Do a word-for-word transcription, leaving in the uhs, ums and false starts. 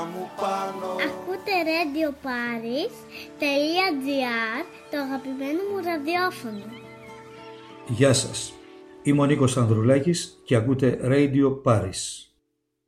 μου πάνω. Ακούτε Radio Paris τελεία τζι άρ, το αγαπημένο μου ραδιόφωνο. Γεια σας, είμαι ο Νίκος Ανδρουλάκης και ακούτε Radio Paris.